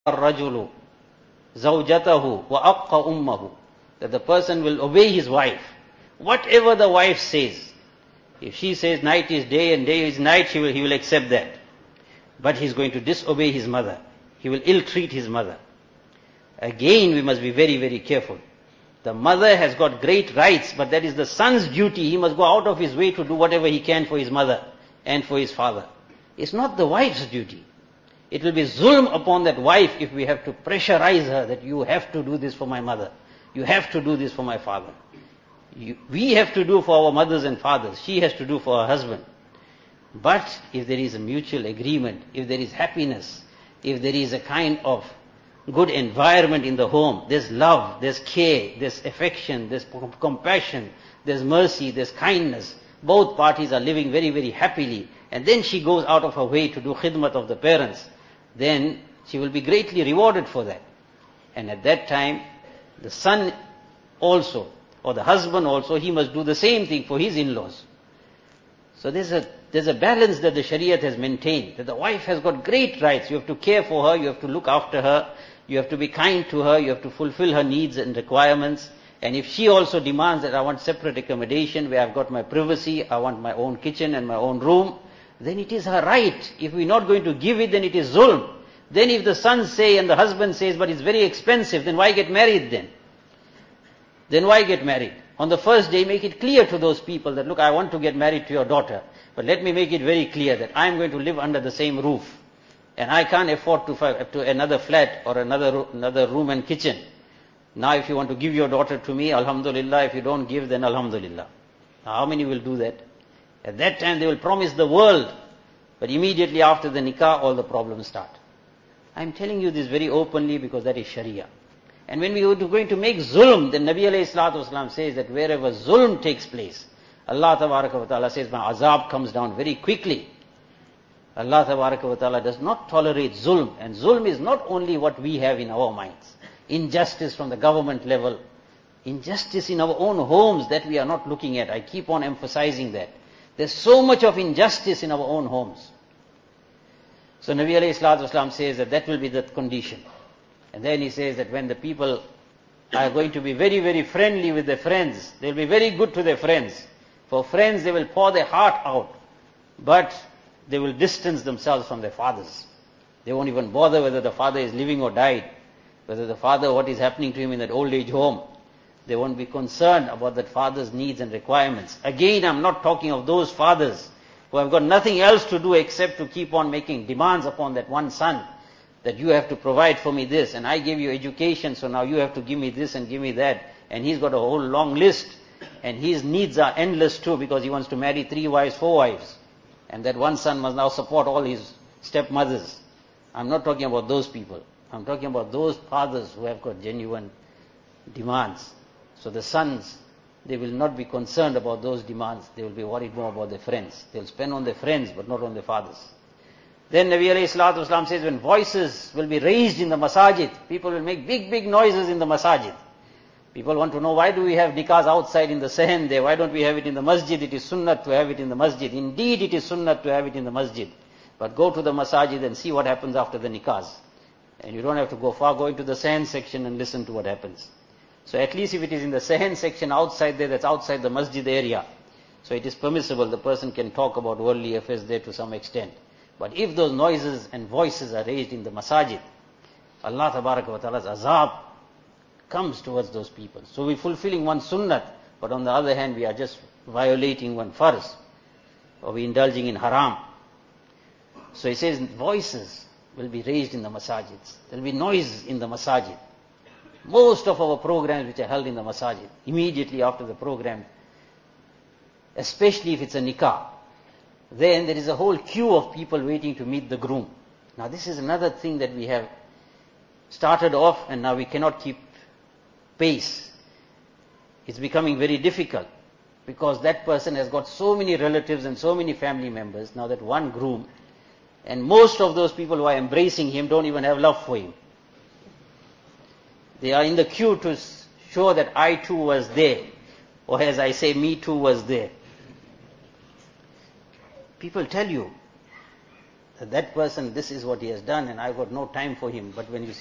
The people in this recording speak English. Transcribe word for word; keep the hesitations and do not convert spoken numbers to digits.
الرجل زوجته وأبقى أمه, that the person will obey his wife. Whatever the wife says, if she says night is day and day is night, he will, he will accept that. But he is going to disobey his mother. He will ill-treat his mother. Again, we must be very, very careful. The mother has got great rights, but that is the son's duty. He must go out of his way to do whatever he can for his mother and for his father. It's not the wife's duty. It will be zulm upon that wife if we have to pressurize her that you have to do this for my mother. You have to do this for my father. You, we have to do for our mothers and fathers. She has to do for her husband. But if there is a mutual agreement, if there is happiness, if there is a kind of good environment in the home, there's love, there's care, there's affection, there's compassion, there's mercy, there's kindness. Both parties are living very, very happily. And then she goes out of her way to do khidmat of the parents. Then she will be greatly rewarded for that. And at that time, the son also, or the husband also, he must do the same thing for his in-laws. So there's a, there's a balance that the Shariat has maintained, that the wife has got great rights. You have to care for her, you have to look after her, you have to be kind to her, you have to fulfill her needs and requirements. And if she also demands that I want separate accommodation, where I've got my privacy, I want my own kitchen and my own room, then it is her right. If we're not going to give it, then it is zulm. Then if the son say and the husband says, but it's very expensive, then why get married then? Then why get married? On the first day, make it clear to those people that, look, I want to get married to your daughter, but let me make it very clear that I'm going to live under the same roof. And I can't afford to, to another flat or another, another room and kitchen. Now if you want to give your daughter to me, alhamdulillah. If you don't give, then alhamdulillah. Now how many will do that? At that time they will promise the world, but immediately after the nikah, all the problems start. I'm telling you this very openly because that is Sharia. And when we are going to make zulm, then Nabi alayhi salatu wasalam says that wherever zulm takes place, Allah tabaraka wa ta'ala says, my azab comes down very quickly. Allah tabaraka wa ta'ala does not tolerate zulm. And zulm is not only what we have in our minds. Injustice from the government level. Injustice in our own homes that we are not looking at. I keep on emphasizing that. There's so much of injustice in our own homes. So Nabi alayhi salatu wasalam says that that will be the condition. And then he says that when the people are going to be very, very friendly with their friends, they'll be very good to their friends. For friends, they will pour their heart out. But they will distance themselves from their fathers. They won't even bother whether the father is living or died. Whether the father, what is happening to him in that old age home. They won't be concerned about that father's needs and requirements. Again, I'm not talking of those fathers who have got nothing else to do except to keep on making demands upon that one son. That you have to provide for me this, and I gave you education, so now you have to give me this and give me that. And he's got a whole long list. And his needs are endless too, because he wants to marry three wives, four wives. And that one son must now support all his stepmothers. I'm not talking about those people. I'm talking about those fathers who have got genuine demands. So the sons, they will not be concerned about those demands. They will be worried more about their friends. They'll spend on their friends, but not on their fathers. Then Nabi alayhi salatu wasalam says, when voices will be raised in the masajid, people will make big, big noises in the masajid. People want to know, why do we have nikahs outside in the sahn there? Why don't we have it in the masjid? It is sunnat to have it in the masjid. Indeed, it is sunnat to have it in the masjid. But go to the masajid and see what happens after the nikahs. And you don't have to go far, go into the sahn section and listen to what happens. So at least if it is in the sahn section outside there, that's outside the masjid area. So it is permissible, the person can talk about worldly affairs there to some extent. But if those noises and voices are raised in the masajid, Allah tabaraka wa ta'ala's azab comes towards those people. So we're fulfilling one sunnat, but on the other hand we are just violating one farz, or we're indulging in haram. So he says voices will be raised in the masajids. There will be noise in the masajid. Most of our programs which are held in the masajid, immediately after the program, especially if it's a nikah, then there is a whole queue of people waiting to meet the groom. Now this is another thing that we have started off and now we cannot keep pace. It's becoming very difficult because that person has got so many relatives and so many family members, now that one groom, and most of those people who are embracing him don't even have love for him. They are in the queue to show that I too was there, or as I say, me too was there. People tell you that person, this is what he has done and I've got no time for him. But when you